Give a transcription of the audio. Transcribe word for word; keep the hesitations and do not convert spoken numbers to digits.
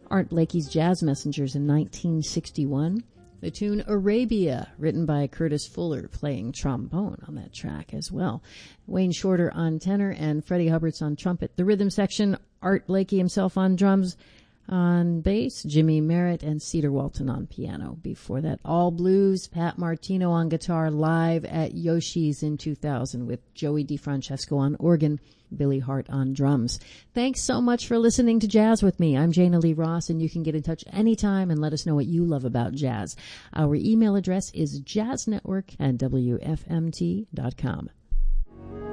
Art Blakey's Jazz Messengers in nineteen sixty-one. The tune Arabia, written by Curtis Fuller, playing trombone on that track as well. Wayne Shorter on tenor and Freddie Hubbard's on trumpet. The rhythm section, Art Blakey himself on drums. On bass, Jimmy Merritt and Cedar Walton on piano. Before that, all blues, Pat Martino on guitar live at Yoshi's in two thousand with Joey DeFrancesco on organ, Billy Hart on drums. Thanks so much for listening to Jazz with me. I'm Jana Lee Ross, and you can get in touch anytime and let us know what you love about jazz. Our email address is jazznetwork at W F M T dot com.